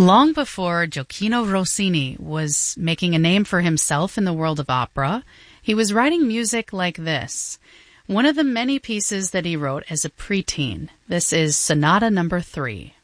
Long before Gioacchino Rossini was making a name for himself in the world of opera, he was writing music like this. One of the many pieces that he wrote as a preteen. This is Sonata Number 3.